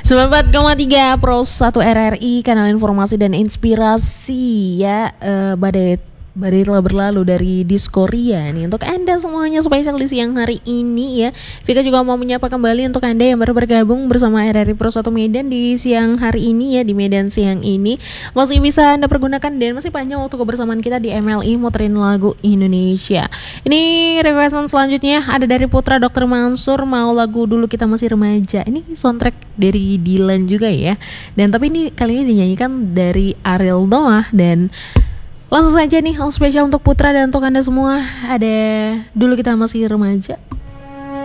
94,3 Pro 1 RRI, kanal informasi dan inspirasi ya. Badai telah berlalu dari Diskoria nih untuk Anda semuanya spesial di siang hari ini ya. Vika juga mau menyapa kembali untuk Anda yang baru bergabung bersama RRI Pro 1 Medan di siang hari ini ya. Di Medan siang ini masih bisa Anda pergunakan dan masih panjang waktu kebersamaan kita di MLI muterin lagu Indonesia. Ini requestan selanjutnya ada dari Putra Dr. Mansur, mau lagu Dulu Kita Masih Remaja. Ini soundtrack dari Dilan juga ya. Dan tapi ini kali ini dinyanyikan dari Ariel Noah. Dan langsung saja nih, spesial untuk Putra dan untuk Anda semua, ada Dulu Kita Masih Remaja.